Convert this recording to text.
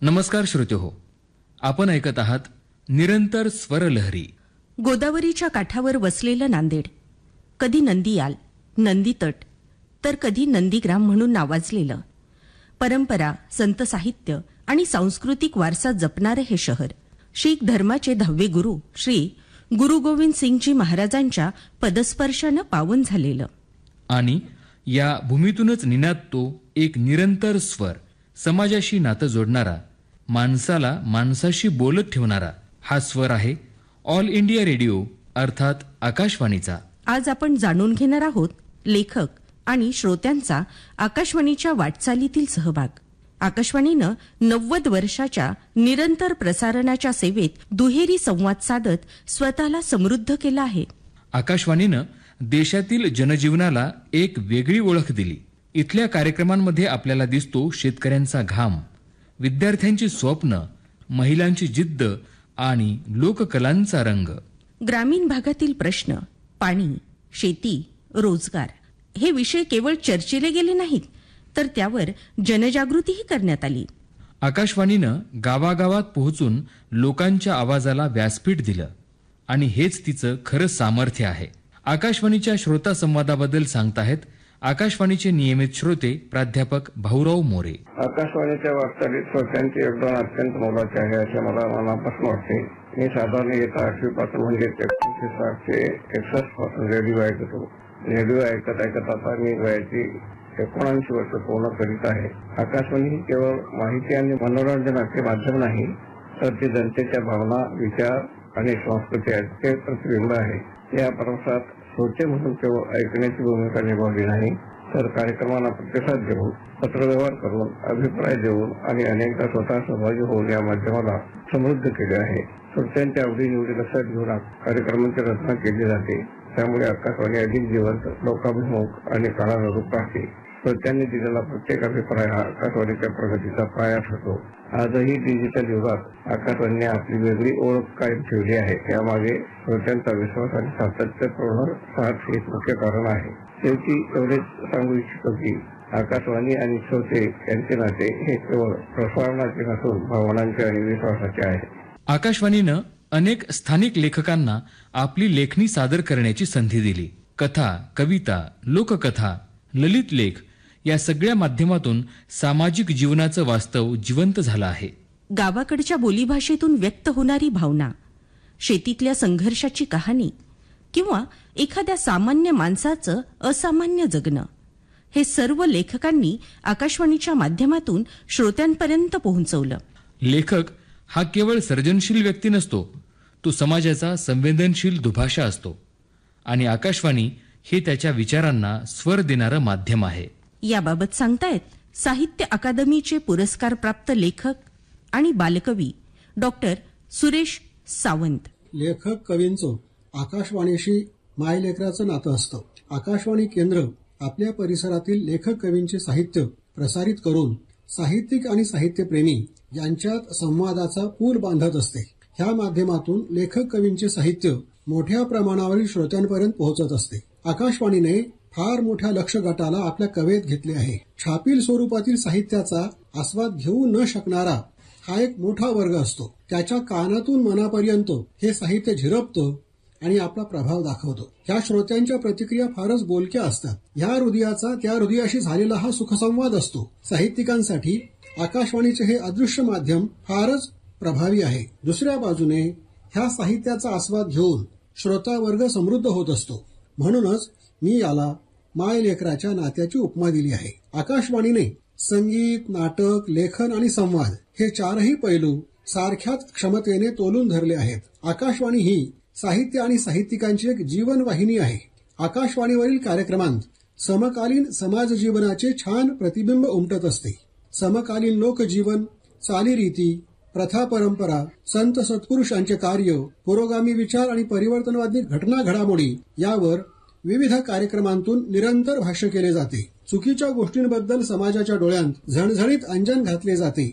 नमस्कार श्रोतेहो, आपण ऐकत आहात निरंतर स्वरलहरी. गोदावरीच्या काठावर वसलेलं नांदेड, कधी नंदियाल, नंदीतट, तर कधी नंदीग्राम म्हणून नावाजलेलं. परंपरा, संत साहित्य आणि सांस्कृतिक वारसा जपणारे हे शहर शीख धर्माचे 10वे गुरु श्री गुरु गोविंद सिंगजी महाराजांच्या पदस्पर्शानं पावन झालेलं. आणि या भूमीतूनच निनादतो एक निरंतर स्वर, समाजाशी नातं जोडणारा, माणसाला माणसाशी बोलत ठेवणारा हा स्वर आहे ऑल इंडिया रेडिओ अर्थात आकाशवाणीचा. आज आपण जाणून घेणार आहोत लेखक आणि श्रोत्यांचा आकाशवाणीच्या वाटचालीतील सहभाग. आकाशवाणीनं 90 वर्षाच्या निरंतर प्रसारणाच्या सेवेत दुहेरी संवाद साधत स्वतःला समृद्ध केलं आहे. आकाशवाणीनं देशातील जनजीवनाला एक वेगळी ओळख दिली. इथल्या कार्यक्रमांमध्ये आपल्याला दिसतो शेतकऱ्यांचा घाम, विद्यार्थ्यांची स्वप्न, महिलांची जिद्द आणि लोककलांचा रंग. ग्रामीण भागातील प्रश्न, पाणी, शेती, रोजगार हे विषय केवळ चर्चेले गेले नाहीत, तर त्यावर जनजागृतीही करण्यात आली. आकाशवाणीनं गावागावात पोहोचून लोकांच्या आवाजाला व्यासपीठ दिलं आणि हेच तिचं खरं सामर्थ्य आहे. आकाशवाणीच्या श्रोता संवादाबद्दल सांगताहेत आकाशवाणीचे नियमित श्रोते प्राध्यापक भाऊराव मोरे. आकाशवाणीच्या वाटचालीत श्रोत्यांचे योगदान अत्यंत मोलाचे आहे असे मला मनापासून वाटते. मी साधारण येत्या 8वी पासून म्हणजे 1961 पासून रेडिओ ऐकतो. रेडिओ ऐकत आता मी वयाची 79 वर्ष पूर्ण करीत आहे. आकाशवाणी ही केवळ माहिती आणि मनोरंजनाचे माध्यम नाही, तर ते जनतेच्या भावना, विचार आणि संस्कृती यांचे प्रतिबिंब आहे. या प्रवासात श्रोते म्हणून केवळ ऐकण्याची भूमिका निभावली नाही, तर कार्यक्रमांना प्रतिसाद देऊन, पत्रव्यवहार करून, अभिप्राय देऊन आणि अनेकदा स्वतः सहभागी होऊन या माध्यमाला समृद्ध केले आहे. श्रोत्यांच्या आवडीनिवडी लक्षात घेऊन कार्यक्रमांची रचना केली जाते. त्यामुळे आकाशवाणी अधिक जिवंत, लोकाभिमुख आणि काळानुरूप राहते. श्रोत्यांनी दिलेला प्रत्येक अभिप्राय हा आकाशवाणीच्या प्रगतीचा पाया ठरतो. आजही डिजिटल युगात आकाशवाणीने आपली वेगळी ओळख कायम ठेवली आहे. यामागे श्रोत्यांचा विश्वास आणि सातत्यपूर्ण साथ हे मुख्य कारण आहे. शेवटी एवढेच सांगू इच्छितो की आकाशवाणी आणि श्रोते यांचे नाते हे केवळ प्रसारणाचे नसून भावनांचे आणि विश्वासाचे आहे. आकाशवाणीनं अनेक स्थानिक लेखकांना आपली लेखणी सादर करण्याची संधी दिली. कथा, कविता, लोककथा, ललित लेख या सगळ्या माध्यमातून सामाजिक जीवनाचं वास्तव जिवंत झालं आहे. गावाकडच्या बोलीभाषेतून व्यक्त होणारी भावना, शेतीतल्या संघर्षाची कहाणी किंवा एखाद्या सामान्य माणसाचं असामान्य जगणं, हे सर्व लेखकांनी आकाशवाणीच्या माध्यमातून श्रोत्यांपर्यंत पोहोचवलं. लेखक हा केवळ सर्जनशील व्यक्ती नसतो, तो समाजाचा संवेदनशील दुभाषा असतो आणि आकाशवाणी हे त्याच्या विचारांना स्वर देणारं माध्यम आहे. याबाबत सांगतायत साहित्य अकादमीचे पुरस्कार प्राप्त लेखक आणि बालकवी डॉक्टर सुरेश सावंत. लेखक कवींचं आकाशवाणीशी मायलेकराचं नातं असतं. आकाशवाणी केंद्र आपल्या परिसरातील लेखक कवींचे साहित्य प्रसारित करून साहित्यिक आणि साहित्यप्रेमी यांच्यात संवादाचा पूल बांधत असते. ह्या माध्यमातून लेखक कवींचे साहित्य मोठ्या प्रमाणावरील श्रोत्यांपर्यंत पोहोचत असते. आकाशवाणीने फार मोठ्या लक्ष गटाला आपल्या कवेत घेतले आहे. छापील स्वरूपातील साहित्याचा आस्वाद घेऊ न शकणारा हा एक मोठा वर्ग असतो. त्याच्या कानातून मनापर्यंत हे साहित्य झिरपतं आणि आपला प्रभाव दाखवतो. ह्या श्रोत्यांच्या प्रतिक्रिया फारच बोलक्या असतात. ह्या हृदयाचा त्या हृदयाशी झालेला हा सुखसंवाद असतो. साहित्यिकांसाठी आकाशवाणीचे हे अदृश्य माध्यम फारच प्रभावी आहे. दुसऱ्या बाजूने ह्या साहित्याचा आस्वाद घेऊन श्रोता वर्ग समृद्ध होत असतो. म्हणूनच मी याला मायलेकराच्या नात्याची उपमा दिली आहे. आकाशवाणीने संगीत, नाटक, लेखन आणि संवाद हे चारही पैलू सारख्याच क्षमतेने तोलून धरले आहेत. आकाशवाणी ही साहित्य आणि साहित्यिकांची एक जीवनवाहिनी आहे. आकाशवाणीवरील कार्यक्रमांत समकालीन समाज जीवनाचे छान प्रतिबिंब उमटत असते. समकालीन लोकजीवन, चालीरीती, प्रथा, परंपरा, संत सत्पुरुषांचे कार्य, पुरोगामी विचार आणि परिवर्तनवादी घटना घडामोडी यावर विविध कार्यक्रमांतून निरंतर भाष्य केले जाते. चुकीच्या गोष्टींबद्दल समाजाच्या डोळ्यांत झणझणीत अंजन घातले जाते.